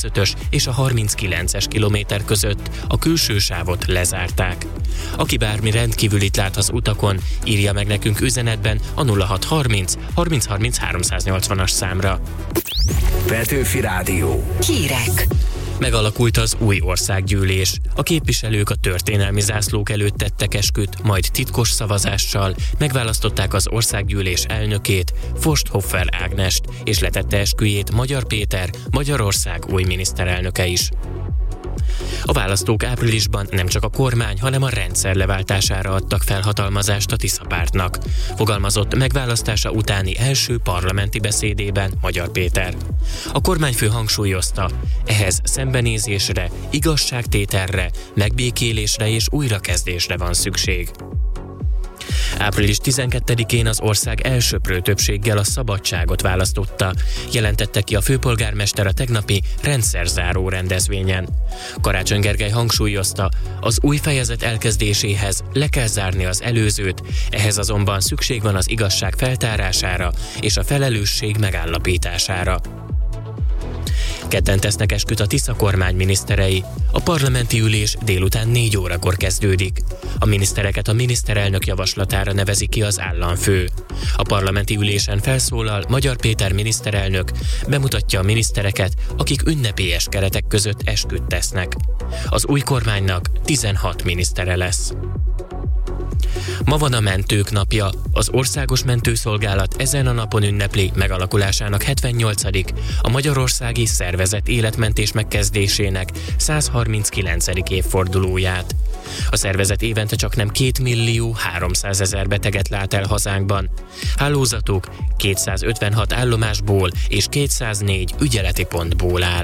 5-ös és a 39-es kilométer között, a külső sávot lezárták. Aki bármi rendkívülit lát az utakon, írja meg nekünk üzenetben a 0630 30 30 380-as számra. Petőfi Rádió. Hírek. Megalakult az új országgyűlés. A képviselők a történelmi zászlók előtt tettek esküt, majd titkos szavazással megválasztották az országgyűlés elnökét, Forsthoffer Ágnest, és letette esküjét Magyar Péter, Magyarország új miniszterelnöke is. A választók áprilisban nem csak a kormány, hanem a rendszer leváltására adtak felhatalmazást a Tisza pártnak, fogalmazott megválasztása utáni első parlamenti beszédében Magyar Péter. A kormányfő hangsúlyozta, ehhez szembenézésre, igazságtételre, megbékélésre és újrakezdésre van szükség. Április 12-én az ország elsöprő többséggel a szabadságot választotta, jelentette ki a főpolgármester a tegnapi rendszerzáró rendezvényen. Karácsony Gergely hangsúlyozta, az új fejezet elkezdéséhez le kell zárni az előzőt, ehhez azonban szükség van az igazság feltárására és a felelősség megállapítására. Kedden tesznek esküt a Tisza kormány miniszterei. A parlamenti ülés délután 4 órakor kezdődik. A minisztereket a miniszterelnök javaslatára nevezi ki az államfő. A parlamenti ülésen felszólal Magyar Péter miniszterelnök, bemutatja a minisztereket, akik ünnepélyes keretek között esküt tesznek. Az új kormánynak 16 minisztere lesz. Ma van a Mentők napja. Az Országos Mentőszolgálat ezen a napon ünnepli megalakulásának 78. a magyarországi szervezett életmentés megkezdésének 139. évfordulóját. A szervezet évente csaknem 2.300.000 beteget lát el hazánkban. Hálózatuk 256 állomásból és 204 ügyeleti pontból áll.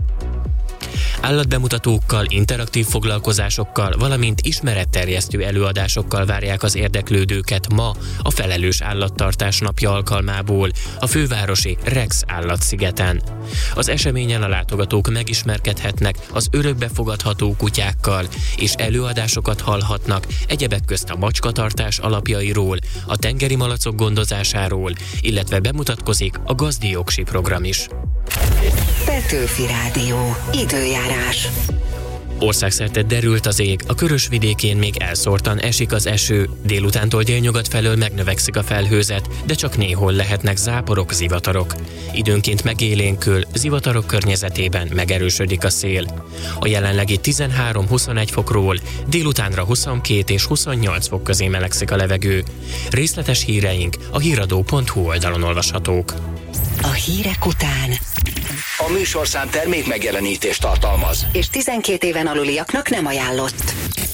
Állatbemutatókkal, interaktív foglalkozásokkal, valamint ismeretterjesztő előadásokkal várják az érdeklődőket ma a Felelős Állattartás napja alkalmából a fővárosi Rex állatszigeten. Az eseményen a látogatók megismerkedhetnek az örökbefogadható kutyákkal, és előadásokat hallhatnak egyebek közt a macskatartás alapjairól, a tengeri malacok gondozásáról, illetve bemutatkozik a gazdi jogsi program is. Petőfi Rádió. Időjárás. Országszerte derült az ég, a Körös vidékén még elszórtan esik az eső, délutántól délnyugat felől megnövekszik a felhőzet, de csak néhol lehetnek záporok, zivatarok. Időnként megélénkül, zivatarok környezetében megerősödik a szél. A jelenlegi 13-21 fokról délutánra 22 és 28 fok közé melegszik a levegő. Részletes híreink a híradó.hu oldalon olvashatók. A hírek után A műsorszám termék megjelenítést tartalmaz, és 12 éven aluliaknak nem ajánlott.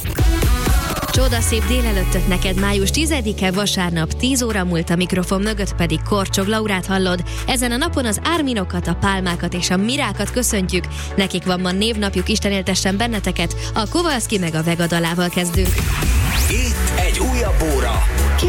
Csodaszép délelőttöt neked, május 10-e vasárnap, 10 óra múlt, a mikrofon mögött pedig Korcsog Laurát hallod. Ezen a napon az Árminokat, a Pálmákat és a Mirákat köszöntjük. Nekik van ma névnapjuk, Isten éltessen benneteket. A Kovalszki meg a Vega dalával kezdünk. itt egy újabb óra.